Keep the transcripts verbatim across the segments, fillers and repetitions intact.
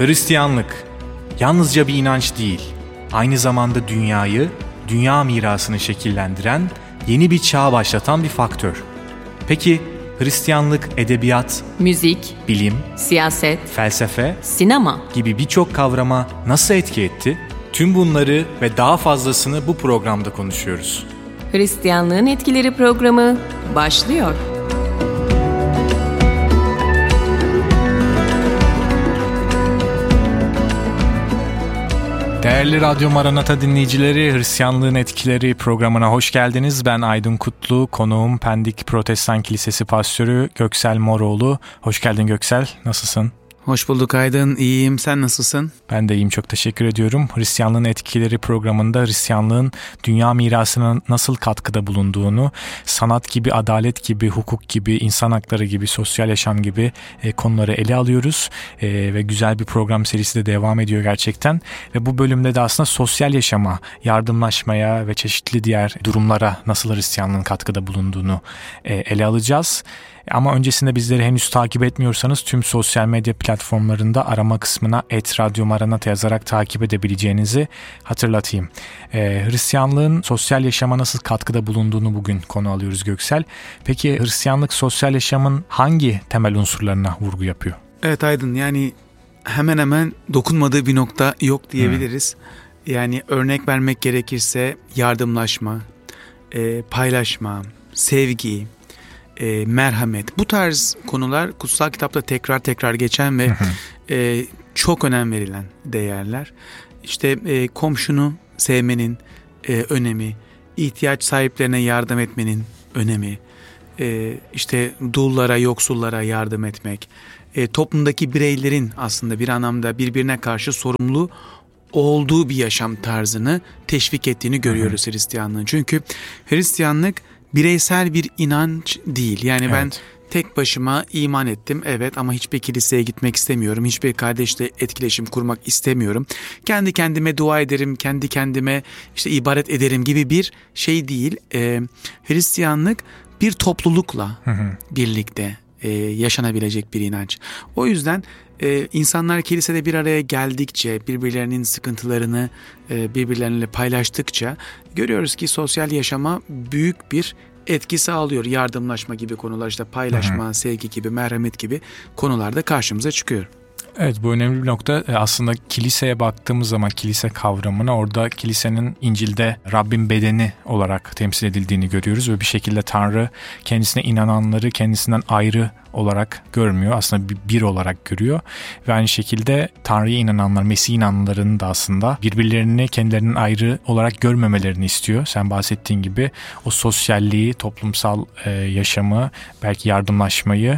Hristiyanlık yalnızca bir inanç değil, aynı zamanda dünyayı, dünya mirasını şekillendiren, yeni bir çağ başlatan bir faktör. Peki Hristiyanlık edebiyat, müzik, bilim, siyaset, felsefe, sinema gibi birçok kavrama nasıl etki etti? Tüm bunları ve daha fazlasını bu programda konuşuyoruz. Hristiyanlığın Etkileri programı başlıyor. Değerli Radyo Maranata dinleyicileri, Hristiyanlığın Etkileri programına hoş geldiniz. Ben Aydın Kutlu, konuğum Pendik Protestan Kilisesi Pastörü Göksel Moroğlu. Hoş geldin Göksel, nasılsın? Hoş bulduk Aydın, iyiyim. Sen nasılsın? Ben de iyiyim, çok teşekkür ediyorum. Hristiyanlığın Etkileri programında Hristiyanlığın dünya mirasına nasıl katkıda bulunduğunu, sanat gibi, adalet gibi, hukuk gibi, insan hakları gibi, sosyal yaşam gibi e, konuları ele alıyoruz. E, ve güzel bir program serisi de devam ediyor gerçekten. Ve bu bölümde de aslında sosyal yaşama, yardımlaşmaya ve çeşitli diğer durumlara nasıl Hristiyanlığın katkıda bulunduğunu e, ele alacağız. Ama öncesinde bizleri henüz takip etmiyorsanız tüm sosyal medya platformlarında arama kısmına et radyo maranata yazarak takip edebileceğinizi hatırlatayım. Ee, Hristiyanlığın sosyal yaşama nasıl katkıda bulunduğunu bugün konu alıyoruz Göksel. Peki Hristiyanlık sosyal yaşamın hangi temel unsurlarına vurgu yapıyor? Evet Aydın, yani hemen hemen dokunmadığı bir nokta yok diyebiliriz. Hmm. Yani örnek vermek gerekirse yardımlaşma, e, paylaşma, sevgi, E, merhamet, bu tarz konular kutsal kitapta tekrar tekrar geçen ve e, çok önem verilen değerler. İşte e, komşunu sevmenin e, önemi, ihtiyaç sahiplerine yardım etmenin önemi, e, işte dullara, yoksullara yardım etmek, e, toplumdaki bireylerin aslında bir anlamda birbirine karşı sorumlu olduğu bir yaşam tarzını teşvik ettiğini görüyoruz Hristiyanlığın. Çünkü Hristiyanlık bireysel bir inanç değil. Yani evet, ben tek başıma iman ettim, evet, ama hiçbir kiliseye gitmek istemiyorum. Hiçbir kardeşle etkileşim kurmak istemiyorum. Kendi kendime dua ederim, kendi kendime işte ibadet ederim gibi bir şey değil. Ee, Hristiyanlık bir toplulukla hı hı. birlikte e, yaşanabilecek bir inanç. O yüzden e, insanlar kilisede bir araya geldikçe, birbirlerinin sıkıntılarını e, birbirleriyle paylaştıkça görüyoruz ki sosyal yaşama büyük bir etki sağlıyor. Yardımlaşma gibi konular, işte paylaşma, hı hı. sevgi gibi, merhamet gibi konularda karşımıza çıkıyor. Evet, bu önemli bir nokta. Aslında kiliseye baktığımız zaman kilise kavramına, orada kilisenin İncil'de Rabbin bedeni olarak temsil edildiğini görüyoruz ve bir şekilde Tanrı kendisine inananları kendisinden ayrı olarak görmüyor. Aslında bir, bir olarak görüyor. Ve aynı şekilde Tanrı'ya inananlar, Mesih inananların da aslında birbirlerini kendilerinin ayrı olarak görmemelerini istiyor. Sen bahsettiğin gibi o sosyalliği, toplumsal e, yaşamı, belki yardımlaşmayı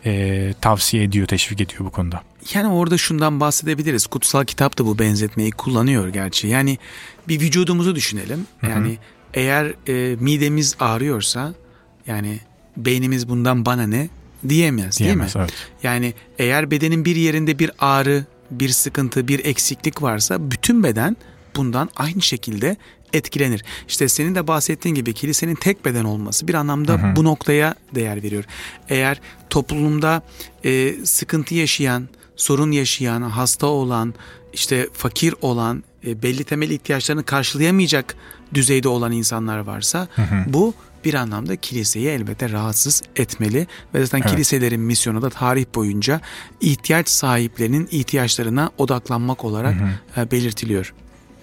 e, tavsiye ediyor, teşvik ediyor bu konuda. Yani orada şundan bahsedebiliriz. Kutsal kitap da bu benzetmeyi kullanıyor gerçi. Yani bir vücudumuzu düşünelim. Yani hı hı. eğer e, midemiz ağrıyorsa, yani beynimiz bundan bana ne diyemez, diyemez değil mi? Evet. Yani eğer bedenin bir yerinde bir ağrı, bir sıkıntı, bir eksiklik varsa bütün beden bundan aynı şekilde etkilenir. İşte senin de bahsettiğin gibi kilisenin tek beden olması bir anlamda hı hı. bu noktaya değer veriyor. Eğer toplumda e, sıkıntı yaşayan, sorun yaşayan, hasta olan, işte fakir olan, e, belli temel ihtiyaçlarını karşılayamayacak düzeyde olan insanlar varsa hı hı. bu bir anlamda kiliseyi elbette rahatsız etmeli ve zaten evet. kiliselerin misyonu da tarih boyunca ihtiyaç sahiplerinin ihtiyaçlarına odaklanmak olarak hı hı. belirtiliyor.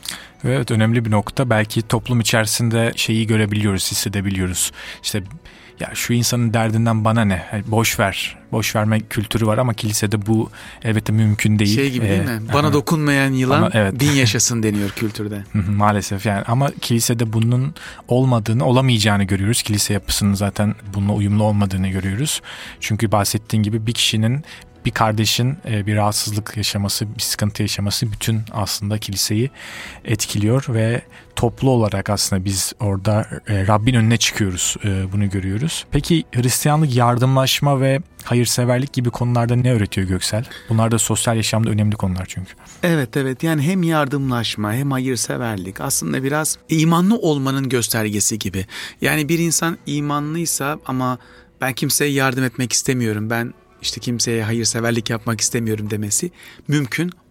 Evet, önemli bir nokta. Belki toplum içerisinde şeyi görebiliyoruz, hissedebiliyoruz. İşte ya şu insanın derdinden bana ne? Yani boş ver. Boş verme kültürü var ama kilisede bu elbette mümkün değil. Şey gibi değil ee, mi? Bana dokunmayan yılan bana, evet. bin yaşasın deniyor kültürde. Maalesef yani, ama kilisede bunun olmadığını, olamayacağını görüyoruz. Kilise yapısının zaten bununla uyumlu olmadığını görüyoruz. Çünkü bahsettiğin gibi bir kişinin, bir kardeşin bir rahatsızlık yaşaması, bir sıkıntı yaşaması bütün aslında kiliseyi etkiliyor ve toplu olarak aslında biz orada Rabbin önüne çıkıyoruz, bunu görüyoruz. Peki Hristiyanlık yardımlaşma ve hayırseverlik gibi konularda ne öğretiyor Göksel? Bunlar da sosyal yaşamda önemli konular çünkü. Evet evet, yani hem yardımlaşma hem hayırseverlik aslında biraz imanlı olmanın göstergesi gibi. Yani bir insan imanlıysa ama ben kimseye yardım etmek istemiyorum, ben İşte kimseye hayırseverlik yapmak istemiyorum demesi mümkün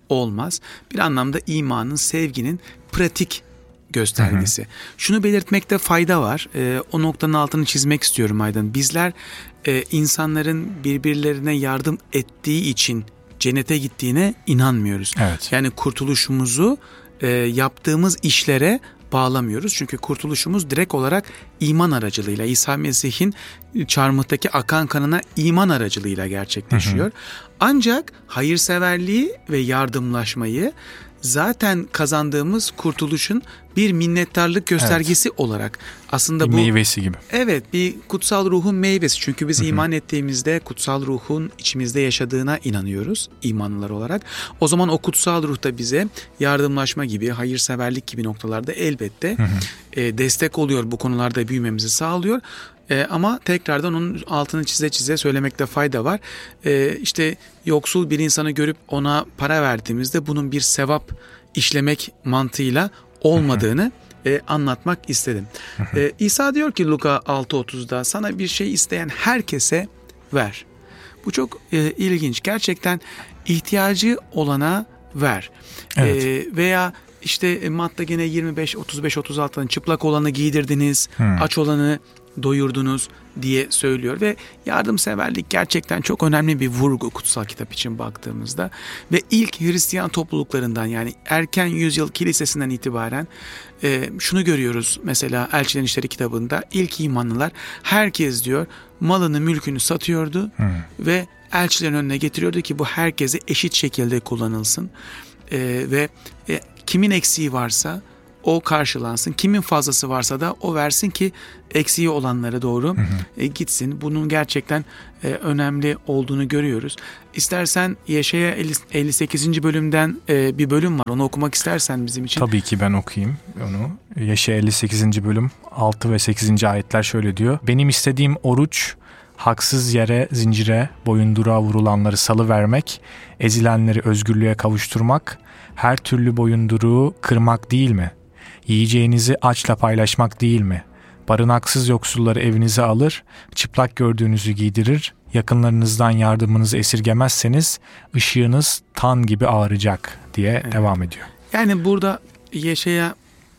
olmaz. Bir anlamda imanın, sevginin pratik göstergesi. Hı hı. Şunu belirtmekte fayda var. E, o noktanın altını çizmek istiyorum Aydın. Bizler e, insanların birbirlerine yardım ettiği için cennete gittiğine inanmıyoruz. Evet. Yani kurtuluşumuzu e, yaptığımız işlere bağlamıyoruz. Çünkü kurtuluşumuz direkt olarak iman aracılığıyla, İsa Mesih'in çarmıhtaki akan kanına iman aracılığıyla gerçekleşiyor. Hı hı. Ancak hayırseverliği ve yardımlaşmayı zaten kazandığımız kurtuluşun bir minnettarlık göstergesi evet. olarak aslında bir bu meyvesi gibi. Evet, bir kutsal ruhun meyvesi. Çünkü biz Hı-hı. iman ettiğimizde kutsal ruhun içimizde yaşadığına inanıyoruz imanlılar olarak. O zaman o kutsal ruh da bize yardımlaşma gibi, hayırseverlik gibi noktalarda elbette e, destek oluyor. Bu konularda büyümemizi sağlıyor. E, ama tekrardan onun altını çize çize söylemekte fayda var. E, işte yoksul bir insanı görüp ona para verdiğimizde bunun bir sevap işlemek mantığıyla olmadığını e, anlatmak istedim. E, İsa diyor ki Luka altı otuzda sana bir şey isteyen herkese ver. Bu çok e, ilginç. Gerçekten ihtiyacı olana ver. Evet. E, veya işte Matta gene yirmi beş otuz beş otuz altıdan çıplak olanı giydirdiniz, hmm. aç olanı doyurdunuz diye söylüyor ve yardımseverlik gerçekten çok önemli bir vurgu kutsal kitap için baktığımızda ve ilk Hristiyan topluluklarından, yani erken yüzyıl kilisesinden itibaren e, şunu görüyoruz. Mesela Elçilerin İşleri kitabında ilk imanlılar herkes diyor malını mülkünü satıyordu hmm. ve elçilerin önüne getiriyordu ki bu herkese eşit şekilde kullanılsın e, ve e, kimin eksiği varsa o karşılansın. Kimin fazlası varsa da o versin ki eksiği olanlara doğru hı hı. E, gitsin. Bunun gerçekten e, önemli olduğunu görüyoruz. İstersen Yeşaya elli sekizinci bölümden e, bir bölüm var. Onu okumak istersen bizim için. Tabii ki ben okuyayım onu. Yeşaya elli sekizinci bölüm altı ve sekizinci ayetler şöyle diyor. Benim istediğim oruç haksız yere, zincire, boyunduruğa vurulanları salıvermek, ezilenleri özgürlüğe kavuşturmak, her türlü boyunduruğu kırmak değil mi? Yiyeceğinizi açla paylaşmak değil mi? Barınaksız yoksulları evinize alır, çıplak gördüğünüzü giydirir, yakınlarınızdan yardımınızı esirgemezseniz ışığınız tan gibi ağaracak diye evet. devam ediyor. Yani burada Yeşaya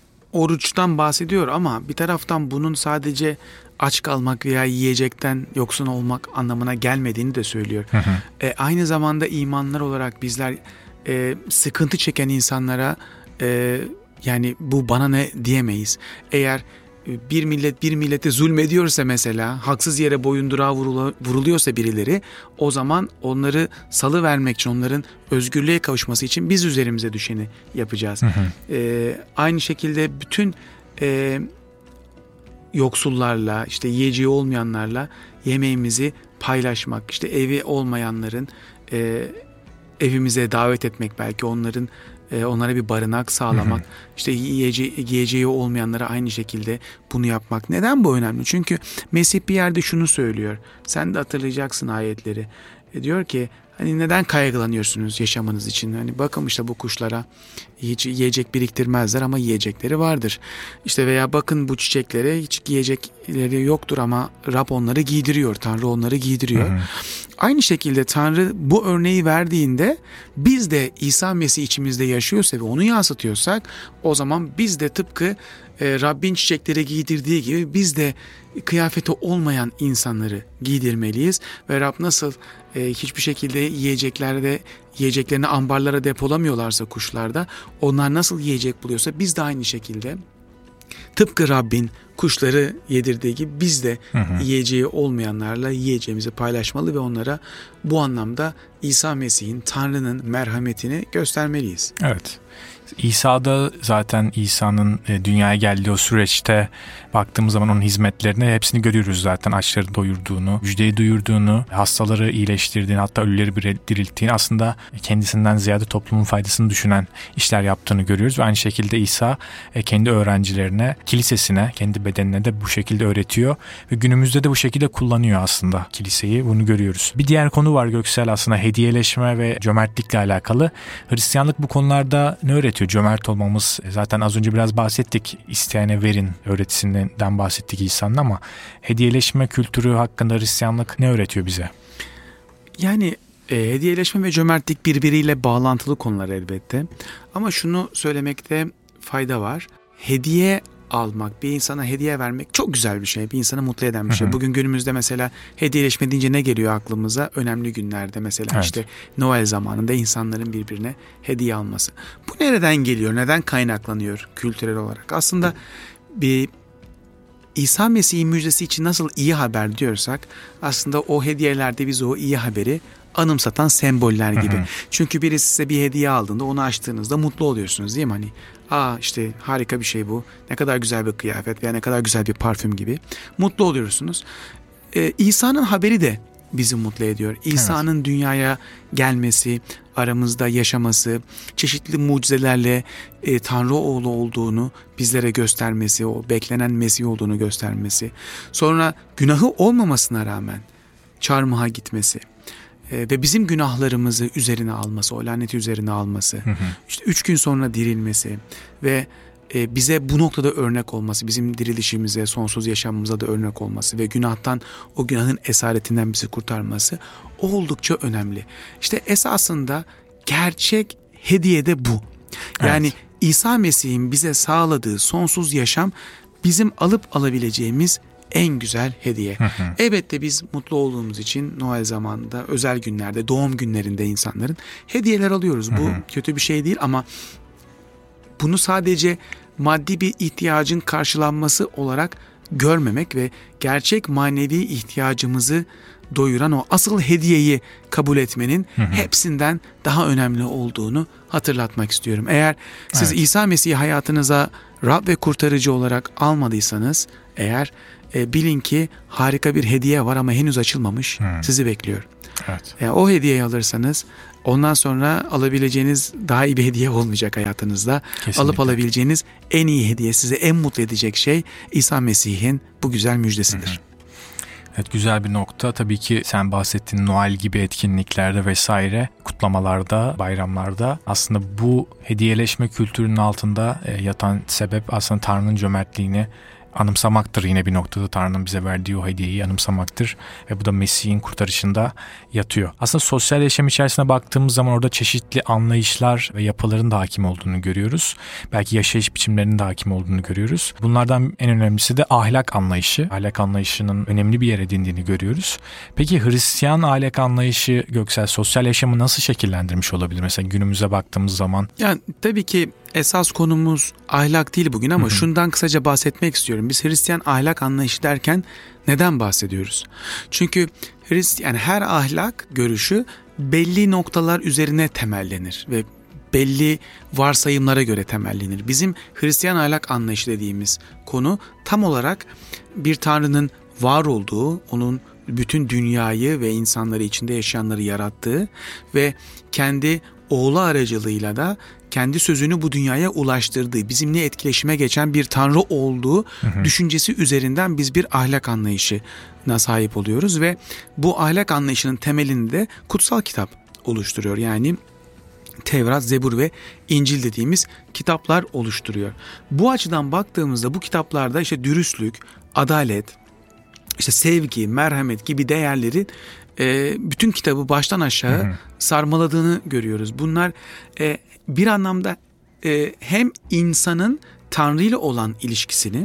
oruçtan bahsediyor ama bir taraftan bunun sadece aç kalmak veya yiyecekten yoksun olmak anlamına gelmediğini de söylüyor. Hı hı. E, aynı zamanda imanlar olarak bizler e, sıkıntı çeken insanlara e, yani bu bana ne diyemeyiz. Eğer bir millet bir millete zulmediyorsa, mesela haksız yere boyunduruğa vuruluyorsa birileri, o zaman onları salıvermek için, onların özgürlüğe kavuşması için biz üzerimize düşeni yapacağız. Hı hı. E, aynı şekilde bütün e, yoksullarla, işte yiyeceği olmayanlarla yemeğimizi paylaşmak, işte evi olmayanların e, evimize davet etmek, belki onların e, onlara bir barınak sağlamak, hı hı. işte yiyeceği, yiyeceği olmayanlara aynı şekilde bunu yapmak. Neden bu önemli? Çünkü Mesih bir yerde şunu söylüyor. Sen de hatırlayacaksın ayetleri. E, diyor ki hani neden kaygılanıyorsunuz yaşamınız için? Hani bakın işte bu kuşlara hiç yiyecek biriktirmezler ama yiyecekleri vardır. İşte veya bakın bu çiçeklere hiç yiyecekleri yoktur ama Rab onları giydiriyor. Tanrı onları giydiriyor. Hı hı. Aynı şekilde Tanrı bu örneği verdiğinde biz de İsa Mesih içimizde yaşıyorsa ve onu yansıtıyorsak, o zaman biz de tıpkı e, Rabbin çiçekleri giydirdiği gibi biz de kıyafeti olmayan insanları giydirmeliyiz. Ve Rab nasıl e, hiçbir şekilde yiyeceklerde yiyeceklerini ambarlara depolamıyorlarsa kuşlarda, onlar nasıl yiyecek buluyorsa biz de aynı şekilde tıpkı Rabbin kuşları yedirdiği gibi biz de hı hı. yiyeceği olmayanlarla yiyeceğimizi paylaşmalı ve onlara bu anlamda İsa Mesih'in, Tanrı'nın merhametini göstermeliyiz. Evet. İsa'da zaten İsa'nın dünyaya geldiği o süreçte baktığımız zaman onun hizmetlerine hepsini görüyoruz zaten. Açları doyurduğunu, müjdeyi duyurduğunu, hastaları iyileştirdiğini, hatta ölüleri dirilttiğini, aslında kendisinden ziyade toplumun faydasını düşünen işler yaptığını görüyoruz. Ve aynı şekilde İsa kendi öğrencilerine, kilisesine, kendi bedenine de bu şekilde öğretiyor. Ve günümüzde de bu şekilde kullanıyor aslında kiliseyi. Bunu görüyoruz. Bir diğer konu var Göksel, aslında hediyeleşme ve cömertlikle alakalı. Hristiyanlık bu konularda ne öğretiyor? Cömert olmamız, zaten az önce biraz bahsettik, isteyene verin öğretisinden bahsettik İsa'nın, ama hediyeleşme kültürü hakkında Hristiyanlık ne öğretiyor bize? Yani E, hediyeleşme ve cömertlik birbiriyle bağlantılı konular elbette. Ama şunu söylemekte fayda var. Hediye almak, bir insana hediye vermek çok güzel bir şey. Bir insanı mutlu eden bir şey. Hı hı. Bugün günümüzde mesela hediyeleşme deyince ne geliyor aklımıza? Önemli günlerde mesela evet. işte Noel zamanında insanların birbirine hediye alması. Bu nereden geliyor? Neden kaynaklanıyor kültürel olarak? Aslında bir İsa Mesih'in müjdesi için nasıl iyi haber diyorsak aslında o hediyelerde biz o iyi haberi anımsatan semboller gibi. Hı hı. Çünkü birisi size bir hediye aldığında onu açtığınızda mutlu oluyorsunuz değil mi? Hani aa işte harika bir şey bu. Ne kadar güzel bir kıyafet veya ne kadar güzel bir parfüm gibi. Mutlu oluyorsunuz. Ee, İsa'nın haberi de bizi mutlu ediyor. İsa'nın evet. dünyaya gelmesi, aramızda yaşaması, çeşitli mucizelerle e, Tanrı oğlu olduğunu bizlere göstermesi, o beklenen Mesih olduğunu göstermesi. Sonra günahı olmamasına rağmen çarmıha gitmesi. Ve bizim günahlarımızı üzerine alması, o laneti üzerine alması, hı hı. işte üç gün sonra dirilmesi ve bize bu noktada örnek olması, bizim dirilişimize, sonsuz yaşamımıza da örnek olması ve günahtan, o günahın esaretinden bizi kurtarması oldukça önemli. İşte esasında gerçek hediye de bu. Yani evet. İsa Mesih'in bize sağladığı sonsuz yaşam bizim alıp alabileceğimiz en güzel hediye. Hı hı. Elbette biz mutlu olduğumuz için Noel zamanında, özel günlerde, doğum günlerinde insanların hediyeler alıyoruz. Bu hı hı. kötü bir şey değil ama bunu sadece maddi bir ihtiyacın karşılanması olarak görmemek ve gerçek manevi ihtiyacımızı doyuran o asıl hediyeyi kabul etmenin hı hı. hepsinden daha önemli olduğunu hatırlatmak istiyorum. Eğer siz evet. İsa Mesih'i hayatınıza Rab ve kurtarıcı olarak almadıysanız, eğer e, bilin ki harika bir hediye var ama henüz açılmamış, hmm. sizi bekliyor. Evet. E, o hediyeyi alırsanız ondan sonra alabileceğiniz daha iyi bir hediye olmayacak hayatınızda. Kesinlikle. Alıp alabileceğiniz en iyi hediye, sizi en mutlu edecek şey İsa Mesih'in bu güzel müjdesidir. Hmm. Evet, güzel bir nokta. Tabii ki sen bahsettiğin Noel gibi etkinliklerde vesaire, kutlamalarda, bayramlarda aslında bu hediyeleşme kültürünün altında yatan sebep aslında Tanrı'nın cömertliğini anımsamaktır. Yine bir noktada Tanrı'nın bize verdiği o hediyeyi anımsamaktır ve bu da Mesih'in kurtarışında yatıyor. Aslında sosyal yaşam içerisine baktığımız zaman orada çeşitli anlayışlar ve yapıların da hakim olduğunu görüyoruz. Belki yaşayış biçimlerinin de hakim olduğunu görüyoruz. Bunlardan en önemlisi de ahlak anlayışı. Ahlak anlayışının önemli bir yer edindiğini görüyoruz. Peki Hristiyan ahlak anlayışı, Göksel, sosyal yaşamı nasıl şekillendirmiş olabilir? Mesela günümüze baktığımız zaman. Yani tabii ki esas konumuz ahlak değil bugün ama hı hı. şundan kısaca bahsetmek istiyorum. Biz Hristiyan ahlak anlayışı derken neden bahsediyoruz? Çünkü Hristiyan, yani her ahlak görüşü belli noktalar üzerine temellenir ve belli varsayımlara göre temellenir. Bizim Hristiyan ahlak anlayışı dediğimiz konu tam olarak bir Tanrı'nın var olduğu, onun bütün dünyayı ve insanları, içinde yaşayanları yarattığı ve kendi oğlu aracılığıyla da kendi sözünü bu dünyaya ulaştırdığı, bizimle etkileşime geçen bir Tanrı olduğu hı hı. düşüncesi üzerinden biz bir ahlak anlayışına sahip oluyoruz ve bu ahlak anlayışının temelini de kutsal kitap oluşturuyor. Yani Tevrat, Zebur ve İncil dediğimiz kitaplar oluşturuyor. Bu açıdan baktığımızda bu kitaplarda işte dürüstlük, adalet, işte sevgi, merhamet gibi değerlerin e, bütün kitabı baştan aşağı hı hı. sarmaladığını görüyoruz. Bunlar e, bir anlamda e, hem insanın Tanrı ile olan ilişkisini,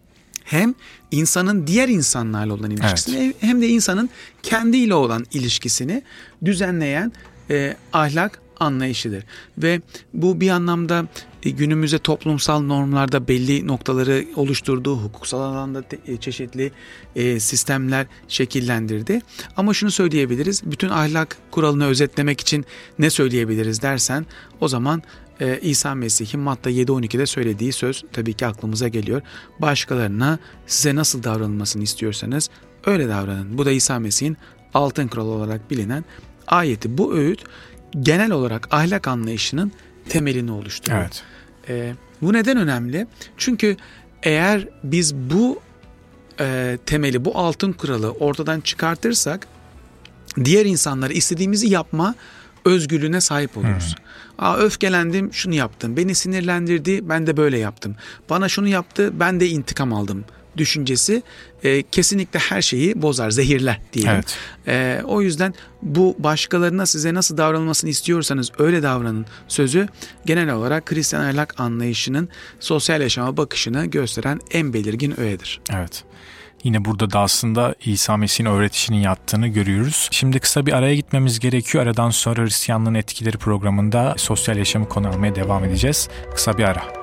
hem insanın diğer insanlarla olan ilişkisini, evet. hem de insanın kendiyle olan ilişkisini düzenleyen e, ahlak anlayışıdır. Ve bu bir anlamda günümüzde toplumsal normlarda belli noktaları oluşturduğu, hukuksal alanda çeşitli e, sistemler şekillendirdi. Ama şunu söyleyebiliriz, bütün ahlak kuralını özetlemek için ne söyleyebiliriz dersen, o zaman e, İsa Mesih'in Matta yedi on ikide söylediği söz tabii ki aklımıza geliyor. Başkalarına size nasıl davranılmasını istiyorsanız öyle davranın. Bu da İsa Mesih'in altın kural olarak bilinen ayeti. Bu öğüt genel olarak ahlak anlayışının temelini oluşturuyor. Evet. E, bu neden önemli? Çünkü eğer biz bu e, temeli, bu altın kuralı ortadan çıkartırsak, diğer insanlara istediğimizi yapma özgürlüğüne sahip oluruz. Hmm. Aa, öfkelendim, şunu yaptım. Beni sinirlendirdi, ben de böyle yaptım. Bana şunu yaptı, ben de intikam aldım. düşüncesi e, kesinlikle her şeyi bozar, zehirler diyelim. Evet. E, o yüzden bu başkalarına size nasıl davranılmasını istiyorsanız öyle davranın sözü genel olarak Hristiyan ahlak anlayışının sosyal yaşama bakışını gösteren en belirgin öğedir. Evet. Yine burada da aslında İsa Mesih'in öğretişinin yattığını görüyoruz. Şimdi kısa bir araya gitmemiz gerekiyor. Aradan sonra Hristiyanlığın Etkileri programında sosyal yaşamı konu almaya devam edeceğiz. Kısa bir ara.